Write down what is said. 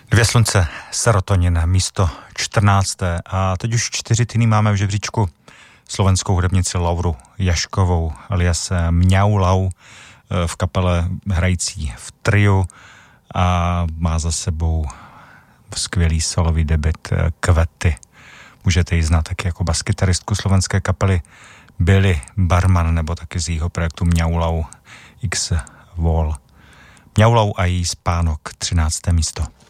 Dvě slunce, serotonin, místo 14. A teď už 4 týdny máme v žebříčku slovenskou hudebnici Lauru Jaškovou alias Mňau Lau v kapele hrající v triu a má za sebou skvělý solový debut Kvety. Můžete ji znát taky jako baskytaristku slovenské kapely Billy Barman nebo taky z jejího projektu Mňau Lau X Wall. Mňau Lau a její Spánok, 13. místo.